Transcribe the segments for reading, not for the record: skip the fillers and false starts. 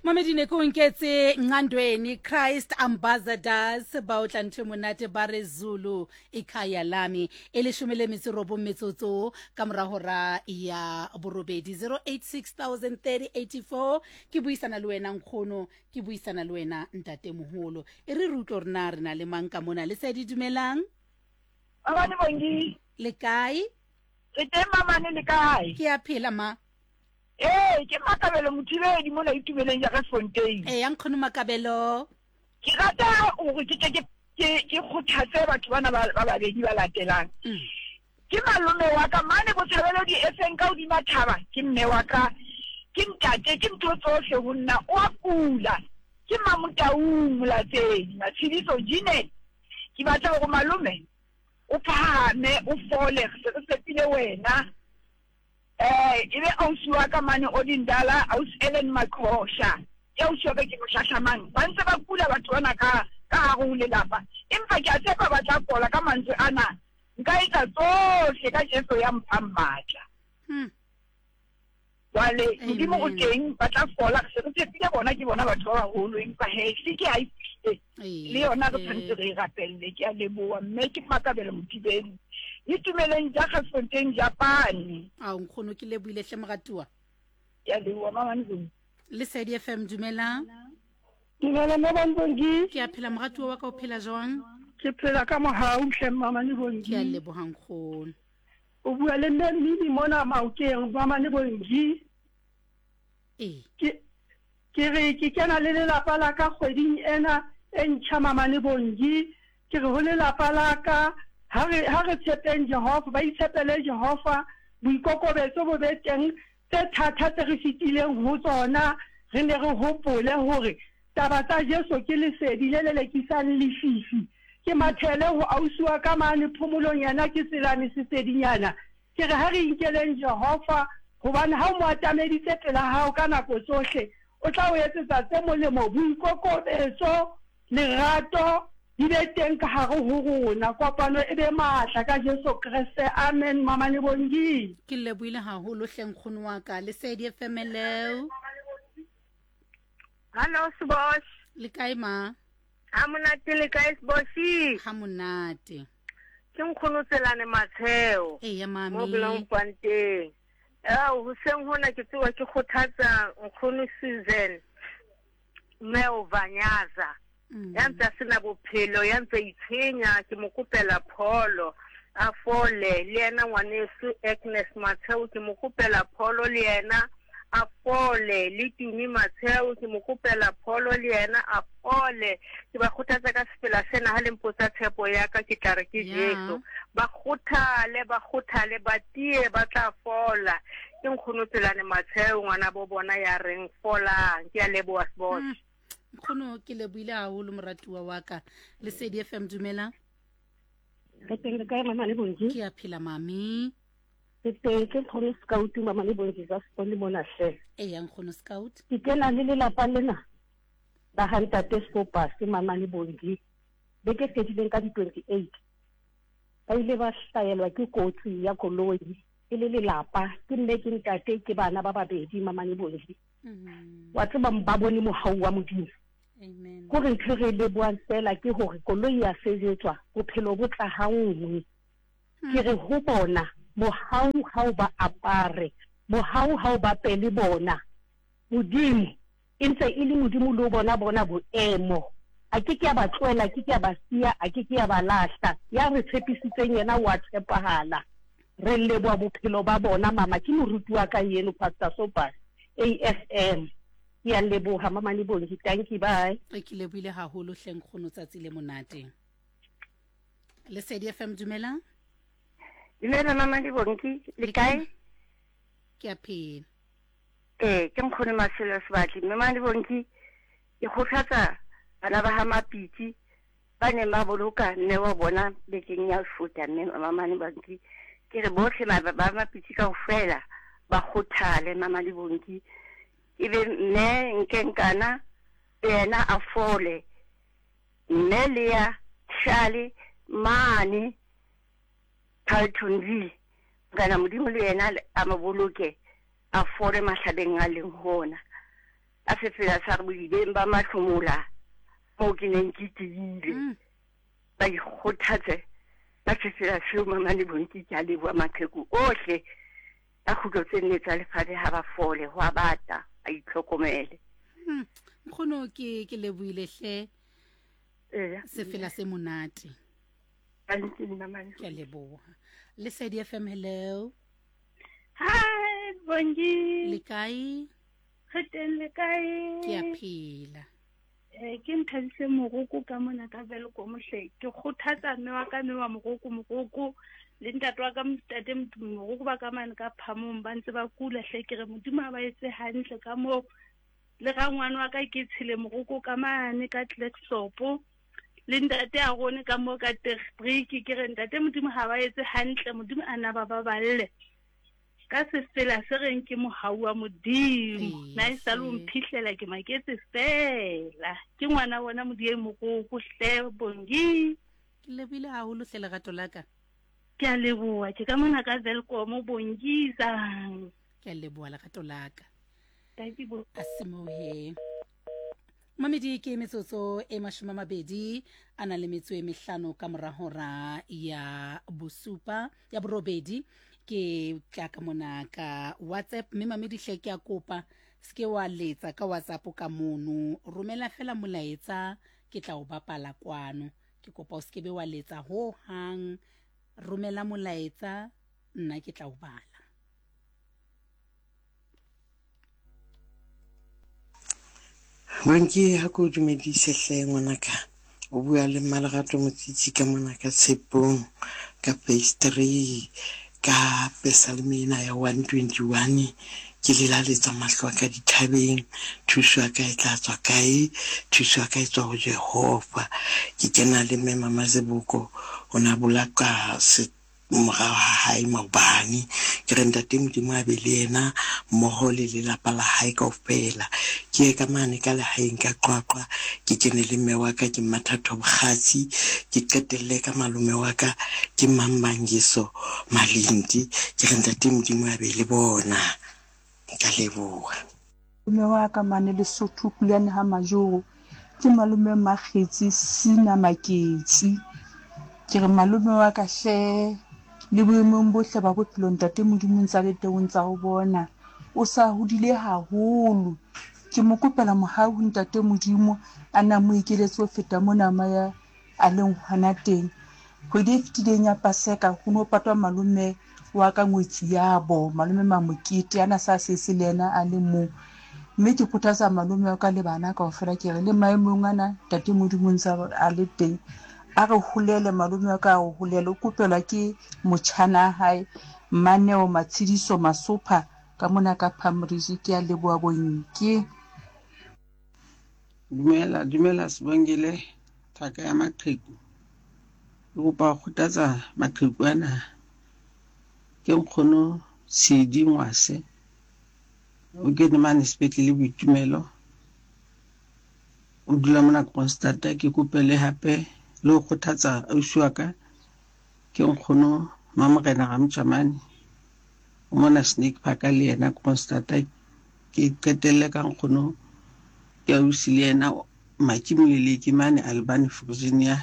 Mamedine ko nketse ngandweni Christ Ambassadors ba o tlantse monate ba re Zulu ikhaya lami elishumele mitsorobo metsotso ka morahora ya borobedi 08603084 ke buisana le wena nkgono ke buisana le wena ntate moholo e re rutlo rena rena le manka mona le se di dumelang Abane bongi le kae ke mama ne le kae ke a phela ma ke Makabelo Mothibedi mona itumeleng ya Gafontein ya nkgono Makabelo ke rata o re ke khothatse batho bana ba babedi ba latelang ke malome wa ka mane Botshabelo di FN ka odima thaba ke mme wa ka ke ntate ke ntho tsohle ho nna o a kula ke Mamutaung Molatsedi Matshidiso Jine ke batla go malome o phahame o fole se sepile wena ile ausi wa ka mane Odindala ausi Ellen Makhosha ya ausi wa ke moshashamang ba ntse ba kula batho bana ka go lelapa empa ke a tshepa ba tla fola ka mantswe ana nka etsa tsohle ka Jesu ya mphammatla wale ndimo o teng ba tla fola se re tsepile bona ke bona batho ba baholo empa he se ke a ipile le yona re tshwanetse re rapelle ke a leboa mme ke Makabelo Mothibedi itumeleng ja Gafontein Japan a nkgono ke leboile hle mogatua ya leboa mama Nzulu le Sedi FM dumela dumela mo bongi ke a phela mogatua wa ka o phela jwang ke phela ka mohau hle mama bongi ke a leboga nkgono o bua le nne mmidi mona maokeng mama bongi ke re ke kena le lelapa la ka kgweding ena e ntšha mama bongi ke re ho lelapa la ka ha re tshepeng Jehova ba itshepele Jehova boikokobetso bo be teng tse thata tse re fitileng ho tsona re ne re hopole hore taba tsa Jesu ke lesedi le lekisang lefifi ke mathele ho ausiwa ka mane phomolong yana ke selane se sedinyana ke re ha re inkeleng Jehova hobane ha mo atameditse pela hao ka nako tsohle o tla o etsetsa tse molemo boikokobetso lerato di be teng ka hare ho rona kopano e be matla ka Jesu Kriste amen mama bongi ke leboile haholo hleng nkgono wa ka le Sedi FM leo Hello Sbosh le kae ma ha monate le kae Sboshi ha monate ke nkgono Tselane Matheo ya mami mo Bloemfontein hoseng hona ke tsewa ke kgothatsa nkgono Susan Meo Vanyaza ya ntse sena bophelo ya ntse itshenya ke mo kopela pholo a fole le yena ngwanesu Agnes Matheo ke mo kopela pholo le yena a fole le Tumi Matheo ke mo kopela pholo le yena a fole ke ba kgothatsa ka sepela sena ha le mpotsa tshepo ya ka ke tla re ke Jesu ba kgothale ba tie ba tla fola ke nkgono Tselane Matheo ngwana bo bona ya reng folang ke a leboa Sbosh nkgono ke leboile haholo moratuwa wa ka le Sedi FM dumela re teng ka mama bongi ke a phela mami ke nkgono Scout mama bongi za sepone mona hle ya nkgono Scout ke kena le lelapa lena ba hanta Tescopas ke mama bongi be ke fedileng ka di 28 ba ile ba hlaelwa ke kotsi ya koloi e le lelapa ke nne ke ntate ke bana ba babedi mama bongi wa tseba ba bone mohau wa Modimo amen go re tlhore le boang fela ke hore koloi ya sejetswa bophelo bo tla hangwe ke re ho bona mohau ha ba apare mohau ha ba pele bona Modimo intse ile Modimo lo bona boemo a ke ke ba tloela ke ke ba sia a ke ke ba lahla ya re tshepisitseng yena wa tshepahala re leboa bophelo ba bona mama ke moruti wa ka yeno Pastor Sopas AFM ya leboha mama bongi thank you bye ke leboile haholo hleng khono tsatsi le monate le Sedi FM dumela dumela mama bongi le kae ke a phela ke nkgono Maselo Sebatli mama bongi ke kgothatsa bana ba ha Mapitsi ba ne ba boloka nne wa bona bekeng ya futa mme mama bongi ke re bohle ba Mapitsi kaofela ba kgothale mama bongi ibe ne nkenkana yena a fole mme le ya Shali mane Carltonville kana Modimo le yena a maboloke a fole mahlabeng a leng hona a se fela sa re boileng ba mahlomola mo ke neng ke tiile ba ikgothatse ba se fela seo mamane bonki ke a leboa maqheku ohle a khutlo tsene tsa lefatshe ha ba fole ho a bata a itlhokomele mkhono ke leboile hle se fela se monate thank you mamane ke leboa le Sedi FM hello hi bongi le kae Khoteng le kae ke a phela ke nthabise mogoko ka mona ka Velkom hle ke khothatsa mme wa ka mme wa mogoko le ntate wa ka mtate mogoko ba ka mane ka phamong ba ntse ba kula hle ke re modimo ba etse hantle ka mo le ga ngwana wa ka ke tshile mogoko ka mane ka Klerksdorp le ntate a gone ka mo ka Terbrick ke re ntate modimo ha ba etse hantle modimo ana ba balle ka se fela se reng ke mohau wa modimo na isa lo mphihlela ke maketse fela ke ngwana bona modie mogoko hle bongi le bile ha holo hle legato laka ke a leboa ke ka mona ka Velkom bongi sang ke a leboa legato laka thank you asimohe Mamedi ke metsotso e 20 ana le metso e 5 ka morahora ya bosupa ya borobedi ke tla ka mona ka WhatsApp mme Mamedi hle ke a kopa ske wa letsa ka WhatsApp ka mono romela fela molaetsa ke tla o bapala kwano ke kopa o ske be wa letsa ho hang romela molaetsa nna ke tla o bala Bonke ha ko dumedise hle ngwanaka o bua le Malerato Motsitsi ka mona ka Tshepong ka Phase 3 ka Pesalmena ya 121 ke lelaletsa mahlo ka dithabeng thuso ka e tla tswa kae thuso ka e tswa ho Jehova ke kena le Mama Mazibuko ona bula ka mora hae mabani ke re ntate modimo a bele ena mmoho le lelapa la hae kaofela ke ka mane ka lehaeng ka Qwaqwa ke kene le mme wa ka ke Mathatho Bokgatsi ke qetelle ka malume wa ka ke Mambangiso Malindi ke re ntate modimo a bele bona ka leboa mme wa ka mane le Sotho Pulane ha majoro ke malume Makgetsi Sina Maketsi ke re malume wa ka hle le boemong bohle ba bophelo ntate modimo ntsa le teng tsa ho bona o sa hodile haholo ke mo kopela mohau ntate modimo ana mo ikeletse ho feta mona maya a leng hwana teng ho di fitileng ya Paseka ho no patwa malume wa ka Ngwetsi yabo malume Mamokete ana sa se lena a le mo mme ke kgothatsa malume wa ka le bana kaofela ke re le maemong ana ntate modimo ntsa a le teng a re hulele malume wa ka o hulele o kopelwa ke motjhana hae Maneo Matshidiso Masopha ka mona ka Phamrisi ke a leboa bonke dumela Sibongile thaka ya maqheku o ba khutatsa maqheku ana ke nkgono Sedi Ngwase o ke ne mane sepetlele boitumelo o dula mona Constanta ke kopele hape le go kgothatsa ausiwaka ke nkgono Mamorena Ramchamane o mona Snake Park le yena Constanta ke qetelle ka nkgono ke ausi le yena Makimolele ke mane Albany Virginia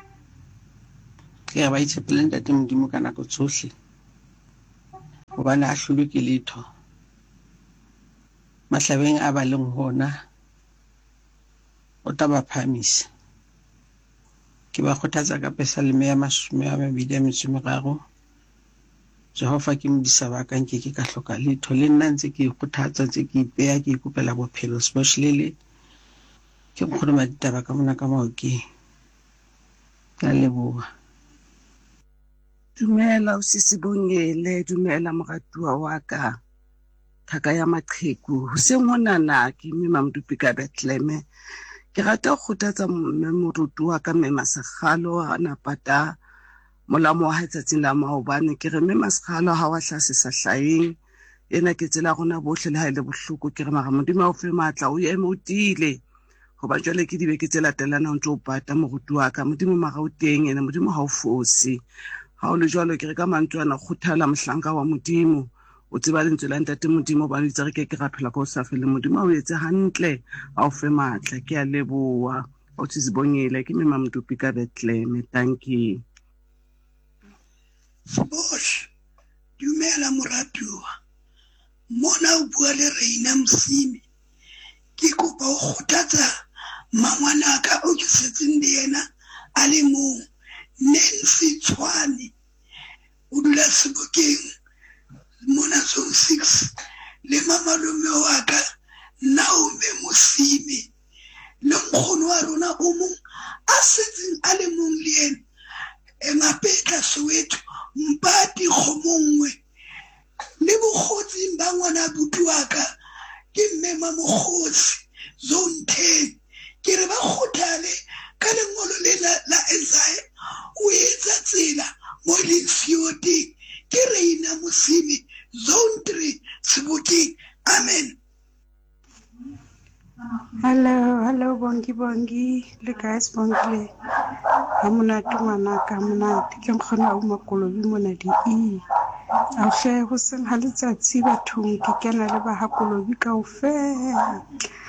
ke ba itshepeleng ntate modimo ka nako tsohle hobane a hlolwe ke letho mahlabeng a ba leng hona o taba phamisa ke ba kgothatsa ka Pesalme ya 23 Jehova ke modisa ba ka nke ke ka hloka letho le nna ntse ke kgothatsa tse ke ipeya ke ikopela bophelo especially ke nkgono Maditaba ka mona ka maoke ka leboa dumela o Sisibongile dumela moratuwa wa ka thaka ya maqheku hoseng honana ke mme Mamdupi ka Bethlehem ke rata go kgothatsa mme moruti wa ka mme Masakgalo ana pata molamo wa hatsatsing la maobane ke re mme Masakgalo ha wa hlase sa hlaeng ena ke tsela gona bohle le ha ile bohloko ke re mara modimo o fe matla o eme o tile go ba jwale ke dibe ke tsela telana o ntse o pata moruti wa ka modimo mara o teng ene modimo ha o fosi ha o le jwalo ke re ka mantswana khuthala mohlanka wa modimo o tseba lentswe la ntate modimo ba itse re ke gaphela ko sa fele modimo o etse hantle a o fe matla ke a leboa o tsibongile ke Mema Mdupi ka Bethlehem. Thank you. Bosh dumela moratuwa mona o bua le Reina Msimi ke kopa o kgothatsa mangwanaka o ke setseng le yena a le mong Nancy Tshwane o dula Sebokeng mona zone 6 le mamalome wa ka Naomi Mosime le nkgono wa rona o mong a setseng a le mong le yena Emapetla Soweto Mpati Khomongwe le bokgotsi ba ngwana butu wa ka ke Mmema Mokgotsi zone 10 ke re ba kgothale ka lengolo le la Isaiah o etsa tsela mo Linfield ke Reina Mosime zone 3 Sebokeng. Amen. Hello, bongi, le guys bongile. Hamuna tumana kamuna ke nkgona o makolobi mona di e. A hle ho seng ha letsatsi bathong ke kena le ba hakolobi kaofela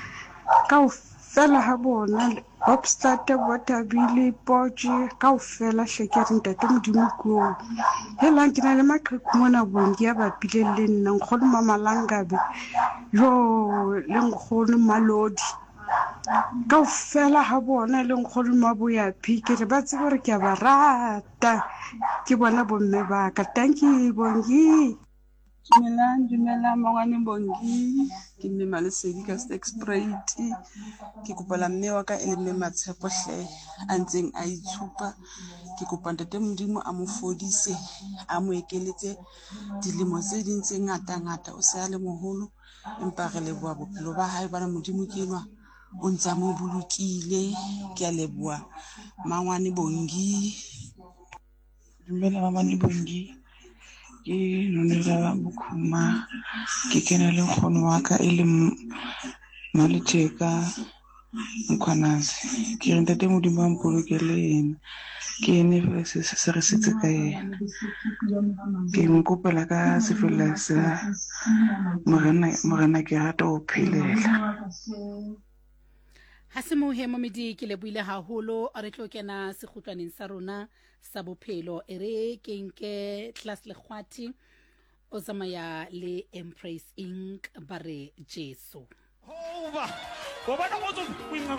ha bona Obstate Botabile Poji kaofela hlekere ntate modimo ko. Hela ke na le maqheku mona bongi ya bapile le nna nkgono Mamalangabe yo le nkgono Malodi kaofela ha bona le nkgono Maboyapi ke re ba tsebe re ke a ba rata ke bona bomme ba ka. Thank you bongi. Dumelang mongane bongi ke Mmema Lesedi ka Sexprite ke kopela mme wa ka e le mme Matshepo hle a ntseng a itshupa ke kopa ntate modimo a mo fodise a mo ekeletse dilemo tse ding tse ngata o se a le moholo empa re leboa bophelo ba hae bana modimo ke enwa o ntse mo bolokile ke a leboa mangwane bongi. Dumela mamane bongi ke Nonela Bukhuma ke kena le nkgono wa ka e le Malitheka Nkhwanazi ke re ntate modimo a mpolokele yena ke ene se re setse ka yena ke nkopela ka sefela sa morena ke rata o phelela. Ha se mohemo medi ke lebuile haholo a re tlo kena sekhutlwaneng sa rona sa bophelo e re ke nke class le khwati o zamaya le Embrace Inc bare Jesu over bona go tso kwinga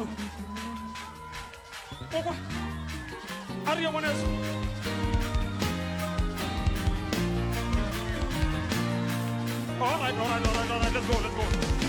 kokwa ari yona all right let's go